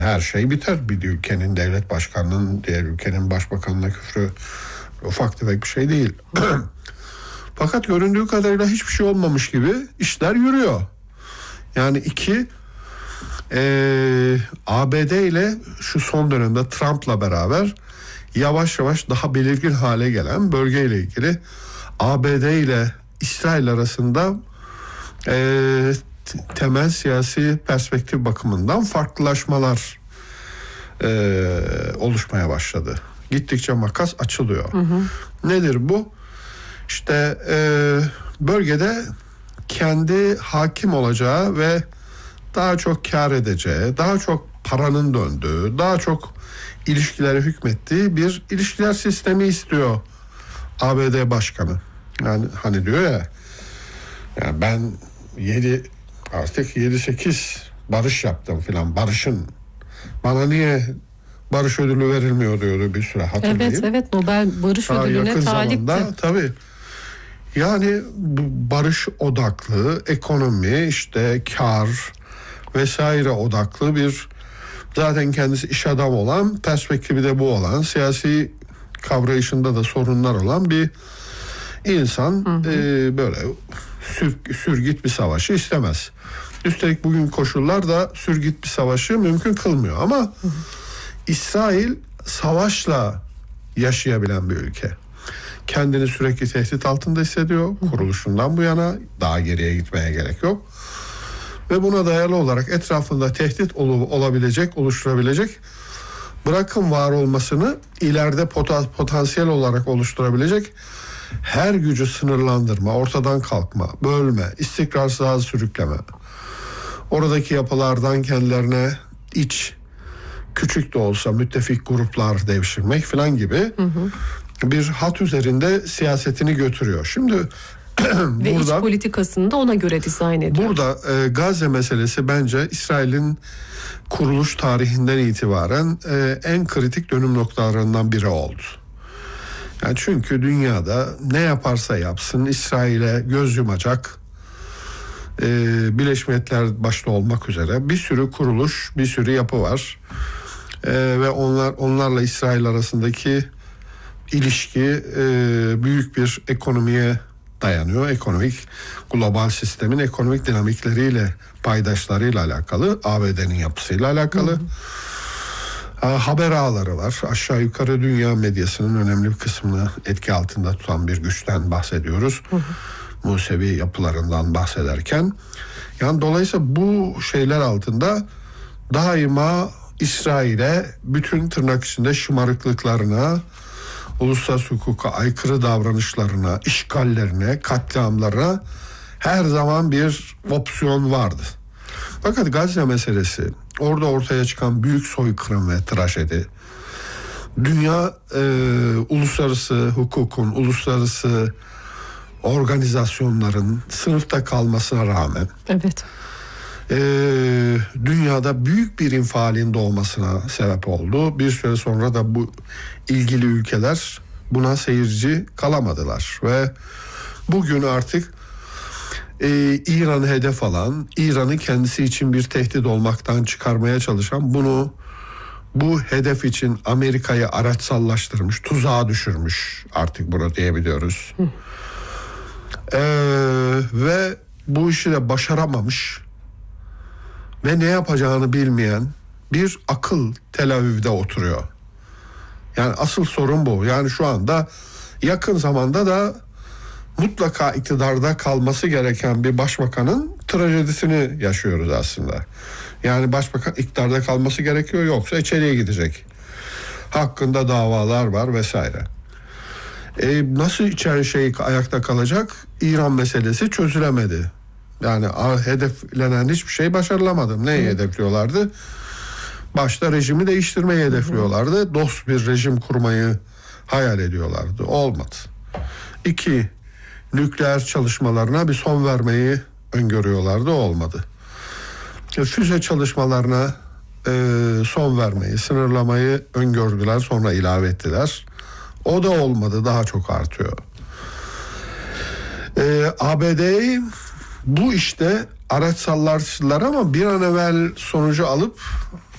her şey biter. Bir ülkenin devlet başkanının diğer ülkenin başbakanına küfrü ufak tefek bir şey değil. Fakat göründüğü kadarıyla hiçbir şey olmamış gibi işler yürüyor. Yani ABD ile şu son dönemde Trump'la beraber yavaş yavaş daha belirgin hale gelen bölgeyle ilgili ABD ile İsrail arasında temel siyasi perspektif bakımından farklılaşmalar oluşmaya başladı. Gittikçe makas açılıyor. Nedir bu? İşte bölgede kendi hakim olacağı ve daha çok kar edeceği, daha çok paranın döndüğü, daha çok ilişkilere hükmettiği bir ilişkiler sistemi istiyor ABD başkanı. Yani hani diyor ya, yani ben 7-8 barış yaptım filan, barışın. Bana niye barış ödülü verilmiyor diyordu bir süre, hatırlayın. Evet, Nobel Barış Ödülü'ne talipti. Tabii. Yani barış odaklı, ekonomi, işte kar vesaire odaklı bir, zaten kendisi iş adamı olan, perspektifi de bu olan, siyasi kavrayışında da sorunlar olan bir insan böyle sürgit bir savaşı istemez. Üstelik bugün koşullar da sürgit bir savaşı mümkün kılmıyor ama İsrail savaşla yaşayabilen bir ülke. Kendini sürekli tehdit altında hissediyor. Kuruluşundan bu yana daha geriye gitmeye gerek yok. Ve buna dayalı olarak etrafında tehdit oluşturabilecek, bırakın var olmasını, ileride potansiyel olarak oluşturabilecek her gücü sınırlandırma, ortadan kalkma, bölme, istikrarsızlığa sürükleme. Oradaki yapılardan kendilerine küçük de olsa müttefik gruplar devşirmek falan gibi bir hat üzerinde siyasetini götürüyor. Şimdi ve burada, iç politikasını da ona göre dizayn ediyor. Burada Gazze meselesi bence İsrail'in kuruluş tarihinden itibaren en kritik dönüm noktalarından biri oldu. Yani çünkü dünyada ne yaparsa yapsın İsrail'e göz yumacak, Birleşmiş Milletler başta olmak üzere bir sürü kuruluş, bir sürü yapı var. Ve onlarla İsrail arasındaki ilişki büyük bir ekonomiye dayanıyor. Ekonomik, global sistemin ekonomik dinamikleriyle, paydaşlarıyla alakalı, ABD'nin yapısıyla alakalı. Haber ağları var. Aşağı yukarı dünya medyasının önemli bir kısmını etki altında tutan bir güçten bahsediyoruz. Musevi yapılarından bahsederken. Yani dolayısıyla bu şeyler altında daima İsrail'e bütün tırnak içinde şımarıklıklarına, uluslararası hukuka aykırı davranışlarına, işgallerine, katliamlarına her zaman bir opsiyon vardı. Fakat Gazze meselesi, orada ortaya çıkan büyük soykırım ve trajedi, dünya uluslararası hukukun, uluslararası organizasyonların sınıfta kalmasına rağmen dünyada büyük bir infialin doğmasına sebep oldu. Bir süre sonra da bu ilgili ülkeler buna seyirci kalamadılar ve bugün artık İran'ı hedef alan, İran'ı kendisi için bir tehdit olmaktan çıkarmaya çalışan, bu hedef için Amerika'yı araçsallaştırmış, tuzağa düşürmüş, artık bunu diyebiliyoruz. Ve bu işi de başaramamış ve ne yapacağını bilmeyen bir akıl Tel Aviv'de oturuyor. Yani asıl sorun bu. Yani şu anda yakın zamanda da mutlaka iktidarda kalması gereken bir başbakanın trajedisini yaşıyoruz aslında. Yani başbakan iktidarda kalması gerekiyor, yoksa içeriye gidecek. Hakkında davalar var vesaire. Nasıl ayakta kalacak? İran meselesi çözülemedi. Yani hedeflenen hiçbir şey başarılamadı. Neyi hedefliyorlardı? Başta rejimi değiştirmeyi hedefliyorlardı. Dost bir rejim kurmayı hayal ediyorlardı. Olmadı. 2, nükleer çalışmalarına bir son vermeyi öngörüyorlardı. Olmadı. Füze çalışmalarına son vermeyi, sınırlamayı öngördüler. Sonra ilave ettiler. O da olmadı. Daha çok artıyor. ABD'yi bu işte araç sallarlar ama bir an evvel sonucu alıp